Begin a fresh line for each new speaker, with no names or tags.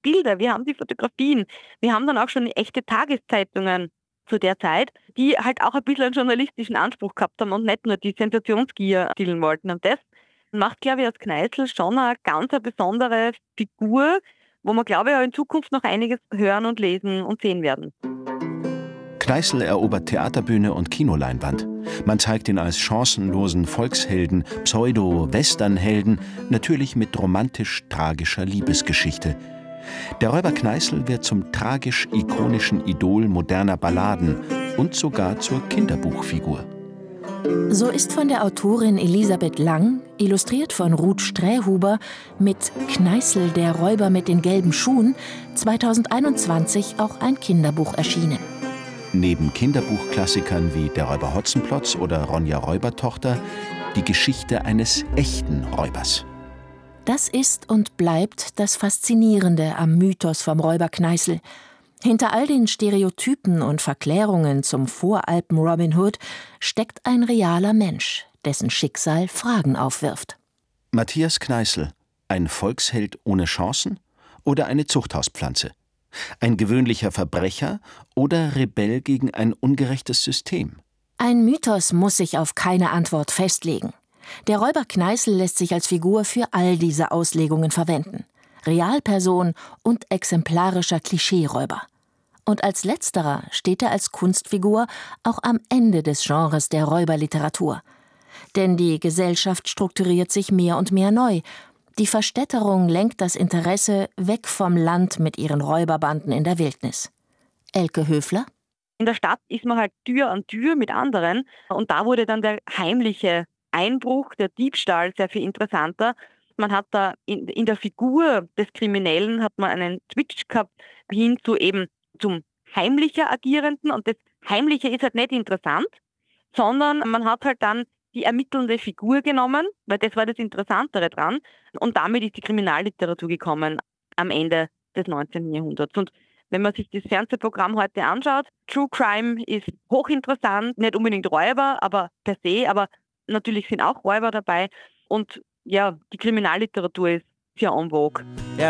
Bilder, wir haben die Fotografien, wir haben dann auch schon echte Tageszeitungen zu der Zeit, die halt auch ein bisschen einen journalistischen Anspruch gehabt haben und nicht nur die Sensationsgier erzielen wollten. Und das macht, glaube ich, aus Kneißl schon eine ganz eine besondere Figur, wo wir, glaube ich, auch in Zukunft noch einiges hören und lesen und sehen werden.
Kneißl erobert Theaterbühne und Kinoleinwand. Man zeigt ihn als chancenlosen Volkshelden, Pseudo-Westernhelden, natürlich mit romantisch-tragischer Liebesgeschichte. Der Räuber Kneißl wird zum tragisch-ikonischen Idol moderner Balladen und sogar zur Kinderbuchfigur.
So ist von der Autorin Elisabeth Lang, illustriert von Ruth Strähuber, mit Kneißl, der Räuber mit den gelben Schuhen, 2021 auch ein Kinderbuch erschienen.
Neben Kinderbuchklassikern wie Der Räuber Hotzenplotz oder Ronja Räubertochter die Geschichte eines echten Räubers.
Das ist und bleibt das Faszinierende am Mythos vom Räuber Kneißl. Hinter all den Stereotypen und Verklärungen zum Voralpen-Robin Hood steckt ein realer Mensch, dessen Schicksal Fragen aufwirft.
Matthias Kneißl, ein Volksheld ohne Chancen oder eine Zuchthauspflanze? Ein gewöhnlicher Verbrecher oder Rebell gegen ein ungerechtes System?
Ein Mythos muss sich auf keine Antwort festlegen. Der Räuber Kneißl lässt sich als Figur für all diese Auslegungen verwenden. Realperson und exemplarischer Klischeeräuber. Und als letzterer steht er als Kunstfigur auch am Ende des Genres der Räuberliteratur. Denn die Gesellschaft strukturiert sich mehr und mehr neu. Die Verstädterung lenkt das Interesse weg vom Land mit ihren Räuberbanden in der Wildnis. Elke Höfler?
In der Stadt ist man halt Tür an Tür mit anderen und da wurde dann der heimliche Einbruch, der Diebstahl sehr viel interessanter. Man hat da in der Figur des Kriminellen hat man einen Switch gehabt hin zu eben zum heimlicher Agierenden und das Heimliche ist halt nicht interessant, sondern man hat halt dann die ermittelnde Figur genommen, weil das war das Interessantere dran und damit ist die Kriminalliteratur gekommen am Ende des 19. Jahrhunderts. Und wenn man sich das Fernsehprogramm heute anschaut, True Crime ist hochinteressant, nicht unbedingt Räuber, aber per se, aber natürlich sind auch Räuber dabei und ja, die Kriminalliteratur ist sehr en vogue.